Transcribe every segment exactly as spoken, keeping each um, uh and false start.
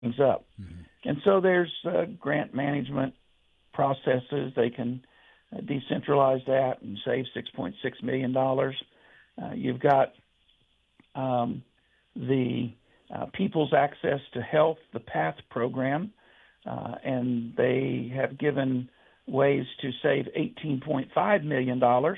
things up. Mm-hmm. And so there's uh, grant management processes. They can uh, decentralize that and save six point six million dollars. Uh, you've got um, the uh, People's Access to Health, the PATH program, uh, and they have given ways to save eighteen point five million dollars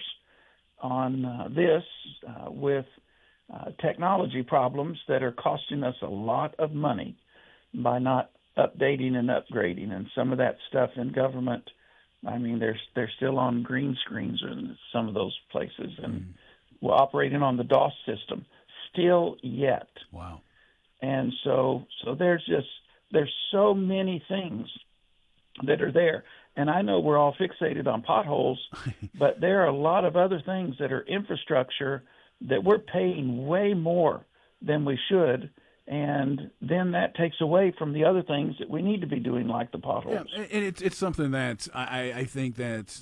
on uh, this uh, with uh, technology problems that are costing us a lot of money by not updating and upgrading. And some of that stuff in government, I mean, they're, they're still on green screens in some of those places, and mm. we're operating on the DOS system still yet. Wow. And so so there's just, there's so many things that are there. And I know we're all fixated on potholes, but there are a lot of other things that are infrastructure that we're paying way more than we should, and then that takes away from the other things that we need to be doing, like the potholes. Yeah, and it's it's something that I, I think that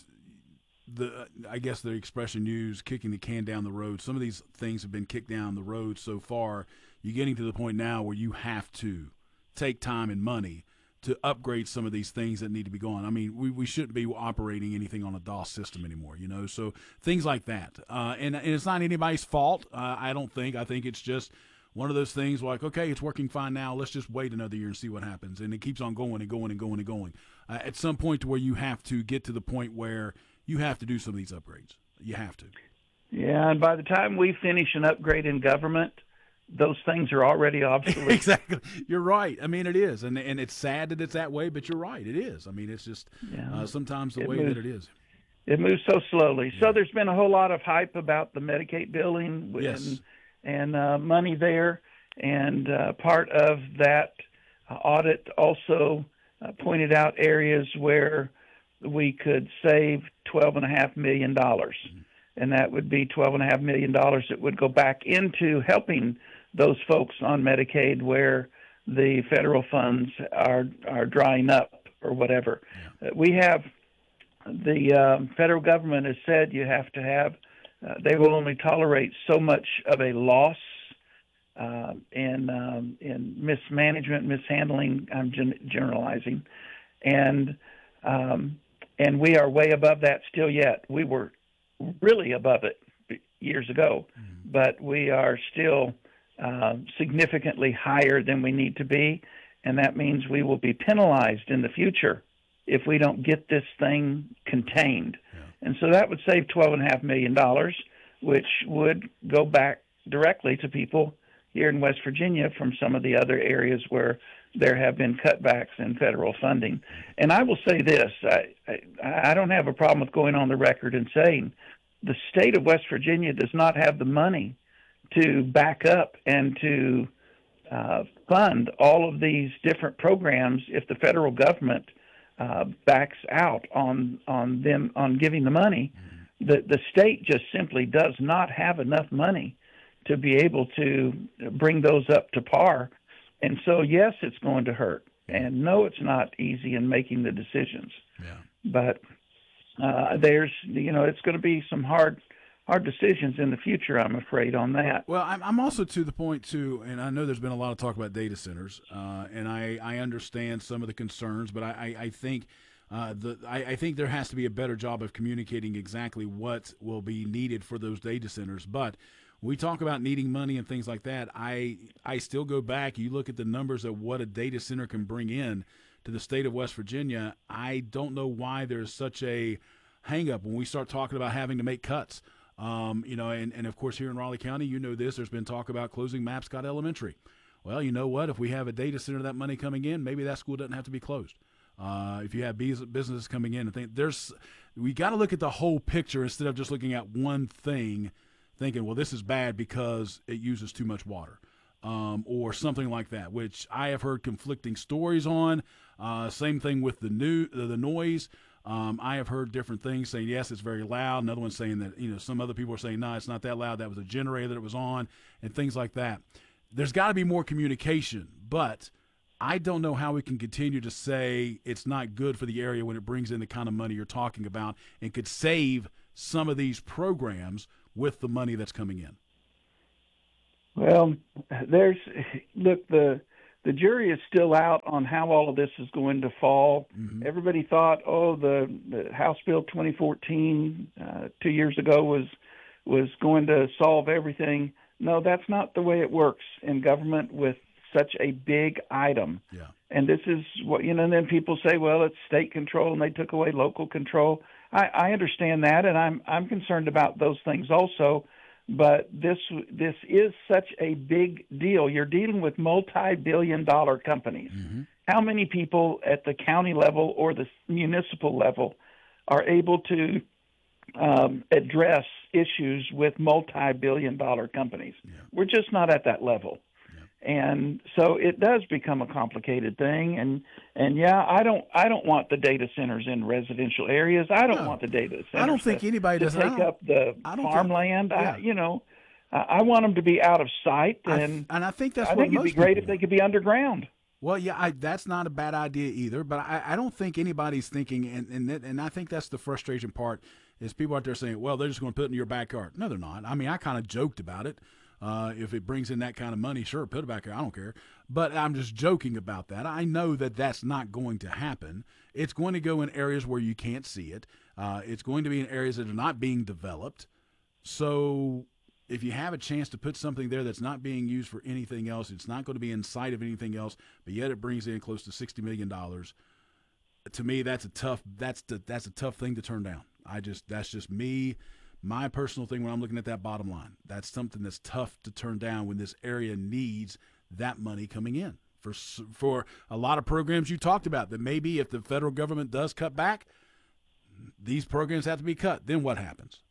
the I guess the expression used, kicking the can down the road. Some of these things have been kicked down the road so far. You're getting to the point now where you have to take time and money to upgrade some of these things that need to be gone. I mean, we, we shouldn't be operating anything on a DOS system anymore, you know, so things like that. Uh, and, and it's not anybody's fault, uh, I don't think. I think it's just one of those things like, okay, it's working fine now. Let's just wait another year and see what happens. And it keeps on going and going and going and going. Uh, at some point to where you have to get to the point where you have to do some of these upgrades. You have to. Yeah, and by the time we finish an upgrade in government, those things are already obsolete. Exactly. You're right. I mean, it is. And and it's sad that it's that way, but you're right. It is. I mean, it's just yeah. uh, sometimes the it way moves, that it is. It moves so slowly. Yeah. So there's been a whole lot of hype about the Medicaid billing yes. and, and uh, money there. And uh, part of that uh, audit also uh, pointed out areas where we could save twelve point five million dollars. Mm-hmm. And that would be twelve point five million dollars that would go back into helping those folks on Medicaid where the federal funds are are drying up or whatever. Yeah. Uh, we have the um, federal government has said you have to have, uh, they will only tolerate so much of a loss uh, in, um, in mismanagement, mishandling, I'm gen- generalizing, and um, and we are way above that still yet. We were really above it years ago, mm-hmm. but we are still Uh, significantly higher than we need to be, and that means we will be penalized in the future if we don't get this thing contained. Yeah. And so that would save twelve point five million dollars, which would go back directly to people here in West Virginia from some of the other areas where there have been cutbacks in federal funding. And I will say this, I, I, I don't have a problem with going on the record and saying the state of West Virginia does not have the money to back up and to uh, fund all of these different programs if the federal government uh, backs out on on them on giving the money. Mm-hmm. The the state just simply does not have enough money to be able to bring those up to par. And so, yes, it's going to hurt. And no, it's not easy in making the decisions. Yeah. But uh, there's, you know, it's going to be some hard hard decisions in the future, I'm afraid, on that. Well, I'm also to the point, too, and I know there's been a lot of talk about data centers, uh, and I, I understand some of the concerns, but I, I, I think uh, the I, I think there has to be a better job of communicating exactly what will be needed for those data centers. But we talk about needing money and things like that. I I still go back. You look at the numbers of what a data center can bring in to the state of West Virginia. I don't know why there's such a hang-up when we start talking about having to make cuts. Um, you know, and, and of course here in Raleigh County, you know this, there's been talk about closing Mapscott Elementary. Well, you know what? If we have a data center, that money coming in, maybe that school doesn't have to be closed. Uh, if you have businesses coming in and think there's, we got to look at the whole picture instead of just looking at one thing, thinking, well, this is bad because it uses too much water, um, or something like that, which I have heard conflicting stories on. Uh, same thing with the new, the, the noise. Um, I have heard different things saying, yes, it's very loud. Another one saying that, you know, some other people are saying, no, it's not that loud. That was a generator that it was on and things like that. There's got to be more communication, but I don't know how we can continue to say it's not good for the area when it brings in the kind of money you're talking about and could save some of these programs with the money that's coming in. Well, there's, look, the the jury is still out on how all of this is going to fall. Mm-hmm. Everybody thought, oh, the, the House Bill twenty fourteen uh, two years ago was was going to solve everything. No, that's not the way it works in government with such a big item. Yeah. And this is what, you know, and then people say, well, it's state control and they took away local control. I, I understand that, and I'm I'm concerned about those things also. But this this is such a big deal. You're dealing with multi-billion dollar companies. Mm-hmm. How many people at the county level or the municipal level are able to um, address issues with multi-billion dollar companies? Yeah. We're just not at that level. And so it does become a complicated thing. And, and yeah, I don't I don't want the data centers in residential areas. I don't no. want the data centers I don't think to, anybody to does take up the farmland. Think, yeah. I, you know, I want them to be out of sight. And I, and I think that's I what think it'd be great if they could be underground. Well, yeah, I, that's not a bad idea either. But I, I don't think anybody's thinking, and and and I think that's the frustration part, is people out there saying, well, they're just going to put it in your backyard. No, they're not. I mean, I kind of joked about it. Uh, if it brings in that kind of money, sure, put it back there. I don't care. But I'm just joking about that. I know that that's not going to happen. It's going to go in areas where you can't see it. Uh, it's going to be in areas that are not being developed. So if you have a chance to put something there that's not being used for anything else, it's not going to be in sight of anything else, but yet it brings in close to sixty million dollars. To me, that's a tough. That's the, that's a tough thing to turn down. I just that's just me. My personal thing when I'm looking at that bottom line, that's something that's tough to turn down when this area needs that money coming in for for a lot of programs you talked about that maybe if the federal government does cut back, these programs have to be cut. Then what happens?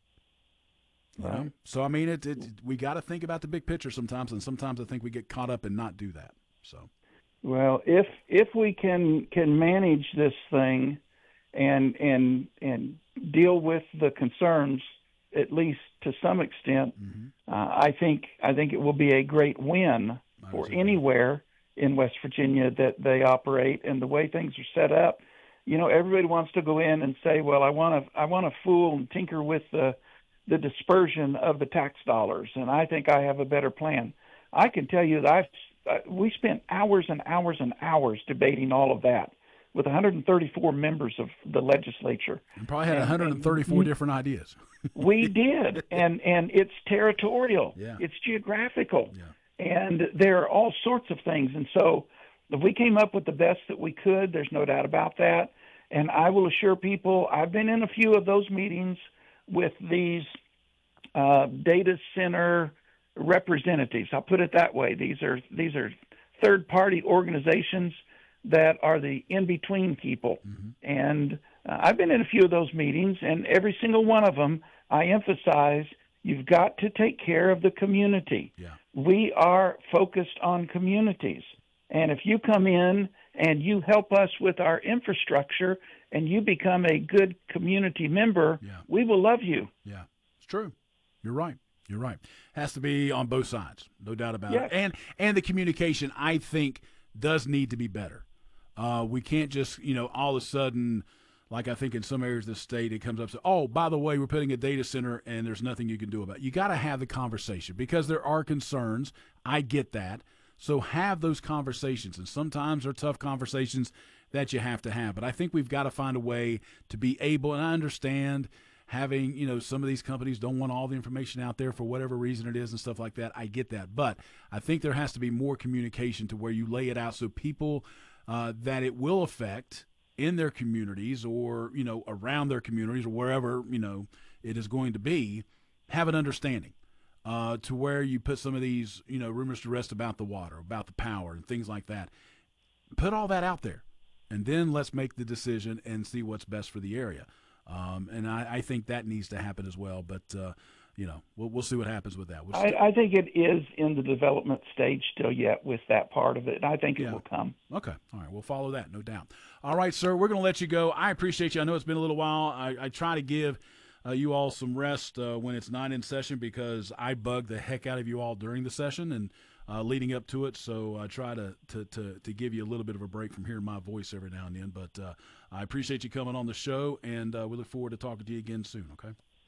You right. know? So, I mean, it, it we got to think about the big picture sometimes, and sometimes I think we get caught up and not do that. So, well, if if we can can manage this thing and and and deal with the concerns, at least to some extent, mm-hmm. uh, I think I think it will be a great win for anywhere in West Virginia that they operate. And the way things are set up, you know, everybody wants to go in and say, well, I want to I want to fool and tinker with the the dispersion of the tax dollars, and I think I have a better plan. I can tell you that I've uh, we spent hours and hours and hours debating all of that with one hundred thirty-four members of the legislature. You probably had and, one hundred thirty-four and, different ideas. We did, and and it's territorial. Yeah. It's geographical. Yeah. And there are all sorts of things. And so we came up with the best that we could. There's no doubt about that. And I will assure people, I've been in a few of those meetings with these uh, data center representatives. I'll put it that way. These are these are third-party organizations that are the in-between people. Mm-hmm. And uh, I've been in a few of those meetings, and every single one of them, I emphasize, you've got to take care of the community. Yeah. We are focused on communities. And if you come in and you help us with our infrastructure and you become a good community member, yeah. we will love you. Yeah, it's true. You're right. You're right. Has to be on both sides, no doubt about yes. it. And and the communication, I think, does need to be better. Uh, we can't just, you know, all of a sudden, like I think in some areas of the state, it comes up to, oh, by the way, we're putting a data center and there's nothing you can do about it. You got to have the conversation because there are concerns. I get that. So have those conversations. And sometimes they're tough conversations that you have to have. But I think we've got to find a way to be able, and I understand having, you know, some of these companies don't want all the information out there for whatever reason it is and stuff like that. I get that. But I think there has to be more communication to where you lay it out so people uh, that it will affect in their communities or, you know, around their communities or wherever, you know, it is going to be, have an understanding uh, to where you put some of these, you know, rumors to rest about the water, about the power and things like that. Put all that out there, and then let's make the decision and see what's best for the area. Um, and I, I think that needs to happen as well. But, uh, you know, we'll, we'll see what happens with that. We'll I, I think it is in the development stage still yet with that part of it. I think it yeah. will come. Okay. All right. We'll follow that, no doubt. All right, sir, we're going to let you go. I appreciate you. I know it's been a little while. I, I try to give uh, you all some rest uh, when it's not in session because I bug the heck out of you all during the session and uh, leading up to it. So I try to, to, to, to give you a little bit of a break from hearing my voice every now and then. But uh, I appreciate you coming on the show, and uh, we look forward to talking to you again soon, okay?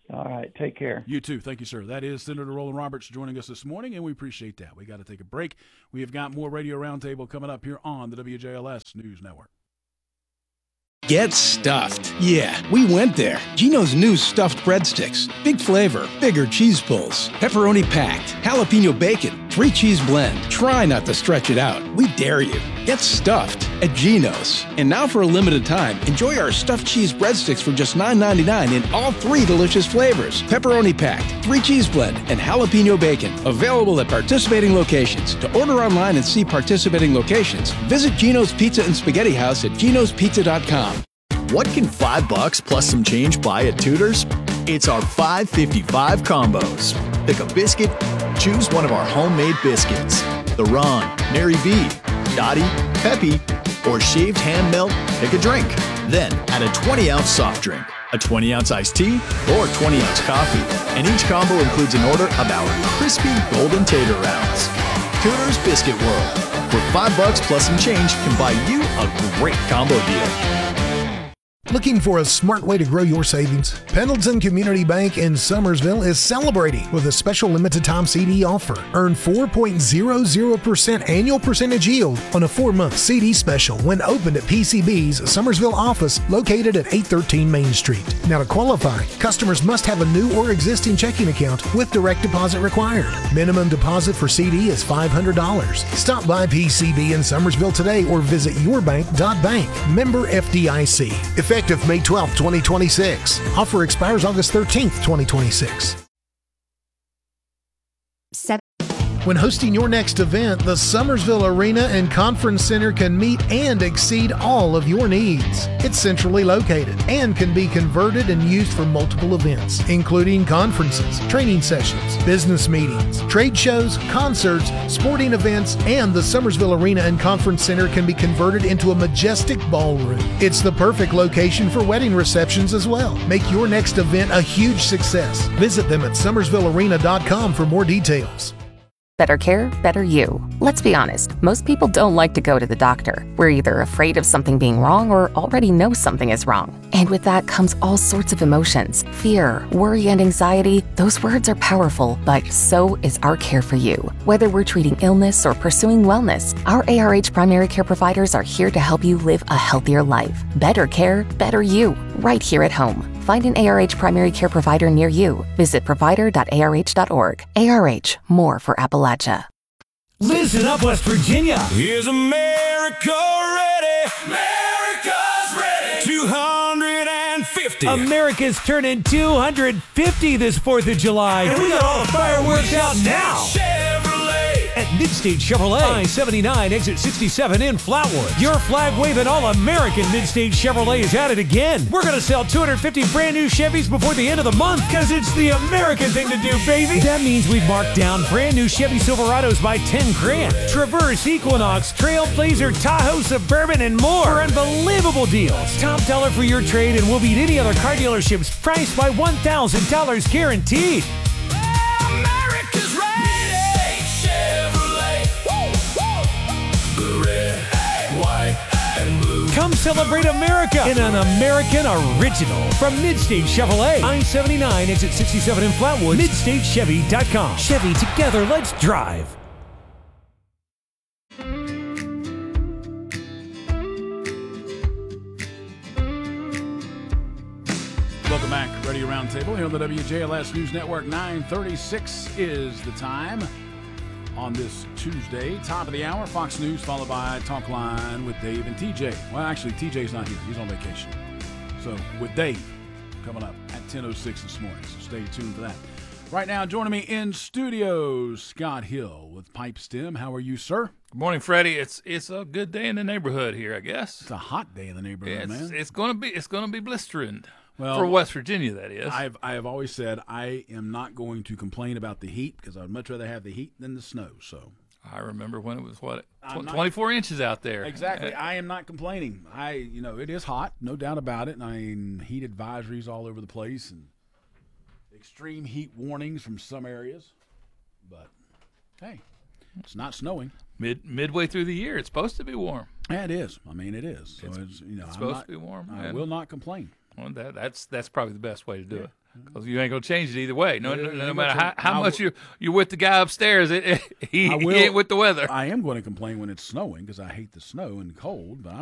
All right. Take care. You too. Thank you, sir. That is Senator Roland Roberts joining us this morning, and we appreciate that. We got to take a break. We have got more Radio Roundtable coming up here on the W J L S News Network. Get stuffed. Yeah, we went there. Geno's new stuffed breadsticks. Big flavor, bigger cheese pulls, pepperoni packed, jalapeno bacon, three cheese blend. Try not to stretch it out. We dare you. Get stuffed at Geno's. And now for a limited time, enjoy our stuffed cheese breadsticks for just nine ninety-nine in all three delicious flavors. Pepperoni packed, three cheese blend, and jalapeno bacon. Available at participating locations. To order online and see participating locations, visit Geno's Pizza and Spaghetti House at genos pizza dot com. What can five bucks plus some change buy at Tudor's? It's our five fifty-five combos. Pick a biscuit, choose one of our homemade biscuits. The Ron, Mary B, Dottie, Peppy, or shaved ham melt, pick a drink. Then add a twenty ounce soft drink, a twenty ounce iced tea, or twenty ounce coffee. And each combo includes an order of our crispy golden tater rounds. Tudor's Biscuit World, where five bucks plus some change can buy you a great combo deal. Looking for a smart way to grow your savings? Pendleton Community Bank in Summersville is celebrating with a special limited-time C D offer. Earn four point zero zero percent annual percentage yield on a four-month C D special when opened at P C B's Summersville office located at eight thirteen Main Street. Now to qualify, customers must have a new or existing checking account with direct deposit required. Minimum deposit for C D is five hundred dollars. Stop by P C B in Summersville today or visit your bank dot bank. Member F D I C. Effective May twelfth, twenty twenty-six. Offer expires August thirteenth, twenty twenty-six. Seven. When hosting your next event, the Summersville Arena and Conference Center can meet and exceed all of your needs. It's centrally located and can be converted and used for multiple events, including conferences, training sessions, business meetings, trade shows, concerts, sporting events, and the Summersville Arena and Conference Center can be converted into a majestic ballroom. It's the perfect location for wedding receptions as well. Make your next event a huge success. Visit them at summersville arena dot com for more details. Better care, better you. Let's be honest, most people don't like to go to the doctor. We're either afraid of something being wrong or already know something is wrong. And with that comes all sorts of emotions. Fear, worry, and anxiety. Those words are powerful, but so is our care for you. Whether we're treating illness or pursuing wellness, our A R H primary care providers are here to help you live a healthier life. Better care, better you. Right here at home. Find an A R H primary care provider near you. Visit provider dot A R H dot org. A R H, more for Appalachia. Listen up, West Virginia. Is America ready? America's ready. two hundred fifty. America's turning two hundred fifty this fourth of July. And we got all the fireworks out now. At Midstate Chevrolet, I seventy-nine, exit sixty-seven in Flatwood. Your flag-waving all-American Midstate Chevrolet is at it again. We're going to sell two hundred fifty brand new Chevys before the end of the month because it's the American thing to do, baby. That means we've marked down brand new Chevy Silverados by ten grand. Traverse, Equinox, Trailblazer, Tahoe, Suburban, and more for unbelievable deals. Top dollar for your trade and we'll beat any other car dealership's price by one thousand dollars guaranteed. America's ready. Come celebrate America in an American original from Midstate Chevrolet. I seventy-nine, exit sixty-seven in Flatwood. midstate chevy dot com. Chevy, together, let's drive. Welcome back. Radio Roundtable here on the W J L S News Network. nine thirty-six is the time. On this Tuesday, top of the hour, Fox News, followed by Talk Line with Dave and T J. Well, actually, T J's not here. He's on vacation. So, with Dave coming up at ten oh six this morning. So, stay tuned for that. Right now, joining me in studio, Scott Hill with Pipe Stem. How are you, sir? Good morning, Freddie. It's it's a good day in the neighborhood here, I guess. It's a hot day in the neighborhood, it's, man. It's gonna be it's gonna be blistering. Well, for West Virginia, that is. I've I have always said I am not going to complain about the heat because I'd much rather have the heat than the snow. So I remember when it was what tw- not, twenty-four inches out there. Exactly. Uh, I am not complaining. I you know it is hot, no doubt about it. I mean, heat advisories all over the place and extreme heat warnings from some areas. But hey, it's not snowing. Mid midway through the year, it's supposed to be warm. Yeah, it is. I mean, it is. So it's, it's you know it's I'm supposed not, to be warm. I will not complain. Well, that, that's that's probably the best way to do yeah. it. Because you ain't gonna change it either way. No, no, no, no matter how, how I much will- you you're with the guy upstairs, it, it, he, I he will- ain't with the weather. I am going to complain when it's snowing because I hate the snow and cold, but I'm